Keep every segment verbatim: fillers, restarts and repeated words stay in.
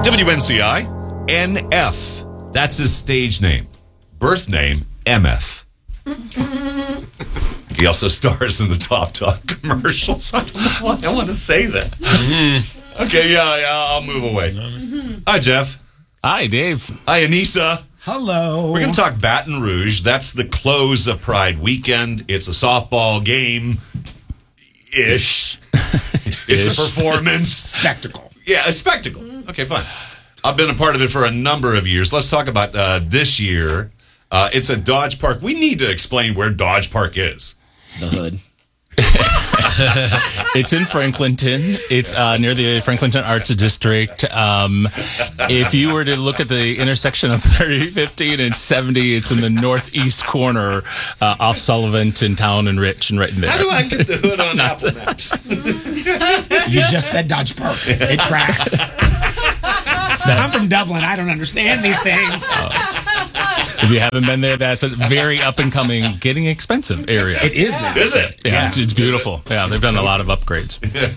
W N C I, N F. That's his stage name. Birth name, M F. He also stars in the Top Talk commercials. I don't know why I want to say that. Mm-hmm. Okay, yeah, yeah, I'll move away. Mm-hmm. Hi, Jeff. Hi, Dave. Hi, Anissa. Hello. We're going to talk Baton Rouge. That's the close of Pride Weekend. It's a softball game-ish. It's a performance. Spectacle. Yeah, a spectacle. Okay, fine. I've been a part of it for a number of years. Let's talk about uh, this year. Uh, it's at Dodge Park. We need to explain where Dodge Park is. The hood. It's in Franklinton. It's uh, near the Franklinton Arts District. Um, if you were to look at the intersection of thirty, fifteen, and seventy, it's in the northeast corner uh, off Sullivan and Town and Rich and right in there. How do I get the hood on Apple Maps? You just said Dodge Park. It tracks. I'm from Dublin. I don't understand these things. Uh, if you haven't been there, that's a very up-and-coming, getting expensive area. It is now. Is it? Yeah, Yeah. It's, it's beautiful. Yeah, they've done a lot of upgrades.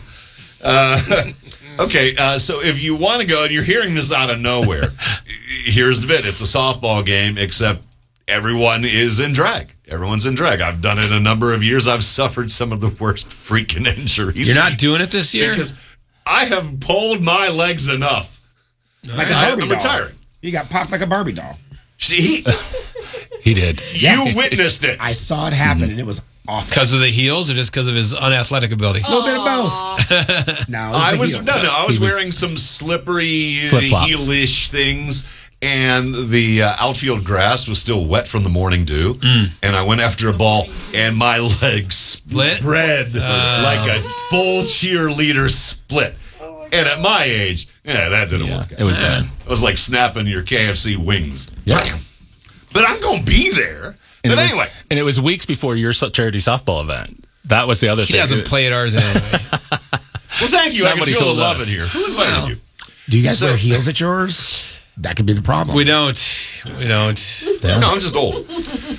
Uh, okay, uh, so if you want to go and you're hearing this out of nowhere, here's the bit. It's a softball game, except everyone is in drag. Everyone's in drag. I've done it a number of years. I've suffered some of the worst freaking injuries. You're not doing it this year? Because I have pulled my legs enough. Like a I, Barbie I'm doll. retiring. You got popped like a Barbie doll. See, He did. you witnessed it. I saw it happen, and it was awful. Because of the heels or just because of his unathletic ability? A little bit of both. No, it was I the was heels. no, no. I was, He was wearing some slippery Flip-flops. heelish things, and the uh, outfield grass was still wet from the morning dew. And I went after a ball, and my legs Split? spread like a full cheerleader split. And at my age, yeah, that didn't Yeah, work out. it was bad. It was like snapping your K F C wings. Yeah. But I'm going to be there. And but it was- anyway. and it was weeks before your so- charity softball event. That was the other He thing. doesn't play at ours anyway. Well, thank you. not I can what he feel the told love us. in here. Who invited Wow. you? Do you guys So- wear heels at yours? That could be the problem. We don't. We don't. Yeah. No, I'm just old.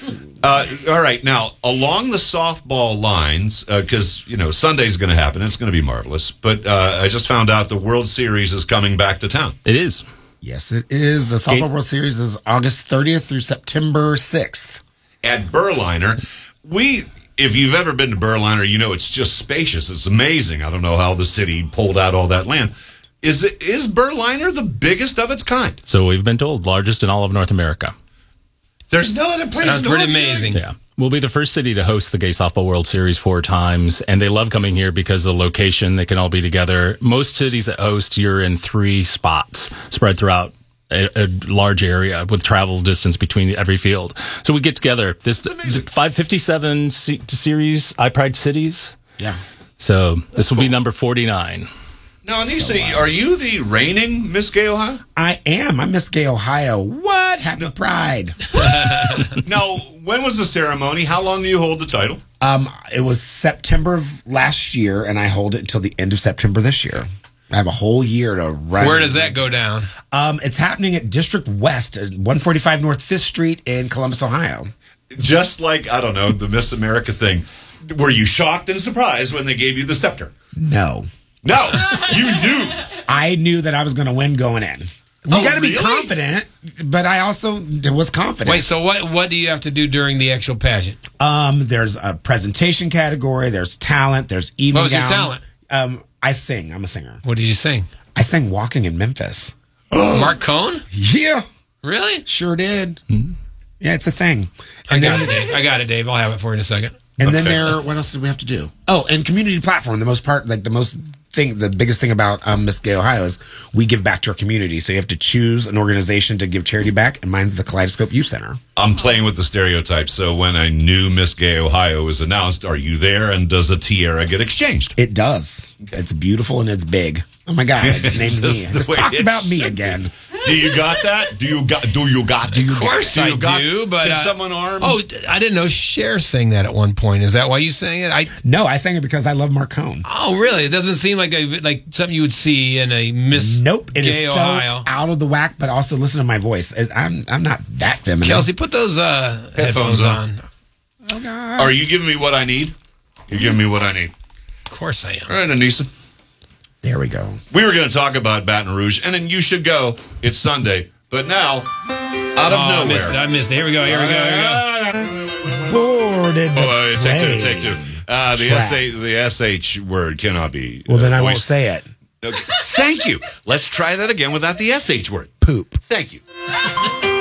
Uh, all right. Now, along the softball lines, because, uh, you know, Sunday's going to happen. It's going to be marvelous. But uh, I just found out the World Series is coming back to town. It is. Yes, it is. The Softball World Series is August thirtieth through September sixth. At Berliner, we... If you've ever been to Berliner, you know it's just spacious. It's amazing. I don't know how the city pulled out all that land. Is it is Berliner the biggest of its kind? So we've been told largest in all of North America. There's no other place. That's in the pretty world you amazing. Yeah. We'll be the first city to host the Gay Softball World Series four times, and they love coming here because of the location. They can all be together. Most cities that host, you're in three spots spread throughout a, a large area with travel distance between every field. So we get together. This the five fifty-seven se- series, iPride Cities. Yeah. So this will be number forty-nine. Now, Anissa, are you the reigning Miss Gay Ohio? I am. I'm Miss Gay Ohio. What? Happy Pride. Now, when was the ceremony? How long do you hold the title? Um, it was September of last year, and I hold it until the end of September this year. I have a whole year to run. Where does that go down? Um, it's happening at District West at one forty-five North Fifth Street in Columbus, Ohio. Just like, I don't know, the Miss America thing. Were you shocked and surprised when they gave you the scepter? No. No, you knew. I knew that I was going to win going in. You Oh, got to be really? confident, but I also was confident. Wait, so what What do you have to do during the actual pageant? Um, there's a presentation category. There's talent. There's evening What was your gown. talent? Um, I sing. I'm a singer. What did you sing? I sang "Walking in Memphis." Mark Cohn? Yeah, Really? sure did. Yeah, it's a thing. I And got then, it, Dave. I got it, Dave. I'll have it for you in a second. and then there. What else did we have to do? Oh, and community platform. The most part, like the most thing, the biggest thing about um, Miss Gay Ohio is we give back to our community. So you have to choose an organization to give charity back, and mine's the Kaleidoscope Youth Center. I'm playing with the stereotypes. So when a new Miss Gay Ohio was announced, are you there and does a tiara get exchanged? It does. It's beautiful and it's big. Oh my God! I just named Just me. I the just way talked it about me should again. Do you got that? Do you got? Do you got? Do you Of course I got- do, but Can uh, someone arm? Oh, I didn't know Cher sang that at one point. Is that why you sang it? I No, I sang it because I love Marcone. oh really? It doesn't seem like a like something you would see in a Miss Nope, it is Gay so Ohio. out of the whack. But also listen to my voice. It- I'm I'm not that feminine. Kelsey, put those uh, headphones, Headphones on. on. Oh God. Are you giving me what I need? You're giving me what I need. Of course I am. All right, Anissa. There we go. We were going to talk about Baton Rouge, and then you should go. It's Sunday. But now, out of Oh, I nowhere. missed it. I missed it. Here we go. Here we go. Here we go. Boarded the Oh, uh, take two, take two. plane. Uh, the, Track. S A, the S H word cannot be. Well, then uh, I won't voiced. say it. Okay. Thank you. Let's try that again without the S H word. Poop. Thank you.